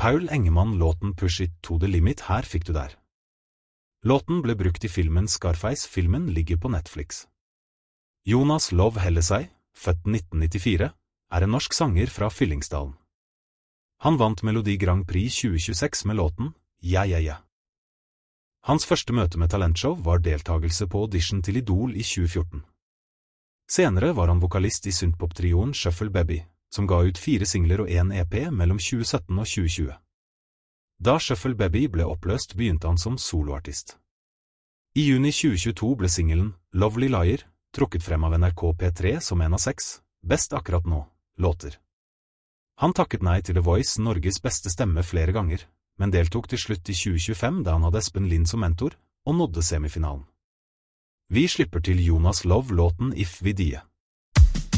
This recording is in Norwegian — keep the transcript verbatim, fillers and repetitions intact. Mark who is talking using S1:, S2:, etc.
S1: Paul Engemann-låten Push It to the Limit, her fikk du der. Låten ble brukt i filmen Scarface. Filmen ligger på Netflix. Jonas Love Hellesøy, født nitten nittifire, er en norsk sanger fra Fyllingsdalen. Han vant Melodi Grand Prix tjue tjueseks med låten Ja, ja, ja. Hans første møte med talentshow var deltagelse på audition til Idol i tjue fjorten. Senere var han vokalist i synthpop-trioen Shuffle Baby, som ga ut fire singler og en E P mellom tjue sytten og tjue tjue. Da Shuffle Baby ble oppløst, begynte han som soloartist. I juni tjue tjueto ble singelen Lovely Liar trukket frem av N R K P tre som en av seks, best akkurat nå, låter. Han takket nei til The Voice, Norges beste stemme, flere ganger, men deltok til slutt i tjue tjuefem da han hadde Espen Lind som mentor, og nådde semifinalen. Vi slipper til Jonas Love låten If Vi Die.